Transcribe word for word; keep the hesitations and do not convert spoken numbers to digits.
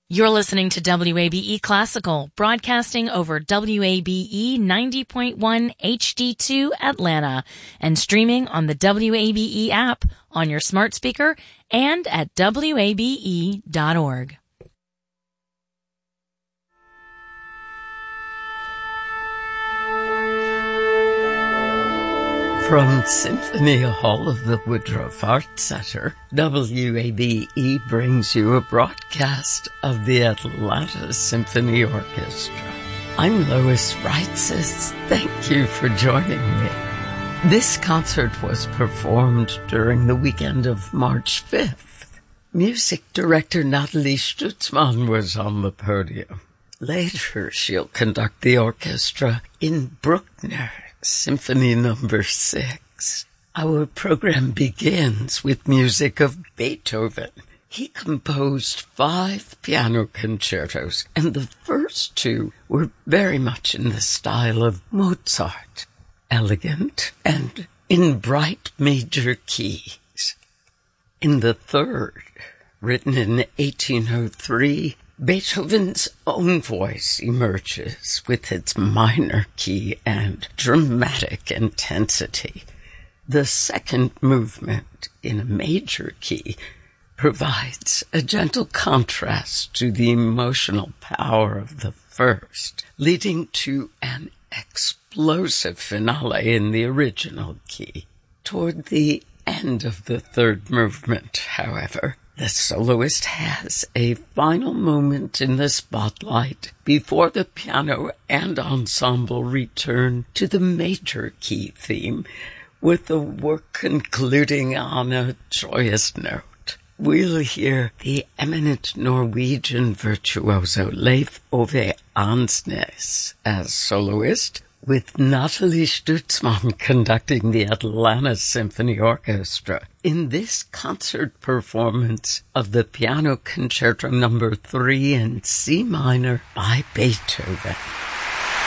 You're listening to W A B E Classical, broadcasting over W A B E ninety point one H D two Atlanta and streaming on the W A B E app on your smart speaker and at W A B E dot org. From Symphony Hall of the Woodruff Arts Center, W A B E brings you a broadcast of the Atlanta Symphony Orchestra. I'm Lois Reitzes. Thank you for joining me. This concert was performed during the weekend of March fifth. Music director Nathalie Stutzmann was on the podium. Later, she'll conduct the orchestra in Bruckner Symphony Number Six. Our program begins with music of Beethoven. He composed five piano concertos, and the first two were very much in the style of Mozart, elegant and in bright major keys. In the third, written in eighteen oh three, Beethoven's own voice emerges with its minor key and dramatic intensity. The second movement, in a major key, provides a gentle contrast to the emotional power of the first, leading to an explosive finale in the original key. Toward the end of the third movement, however, the soloist has a final moment in the spotlight before the piano and ensemble return to the major key theme, with the work concluding on a joyous note. We'll hear the eminent Norwegian virtuoso Leif Ove Ansnes as soloist, with Nathalie Stutzmann conducting the Atlanta Symphony Orchestra in this concert performance of the Piano Concerto Number three in C minor by Beethoven.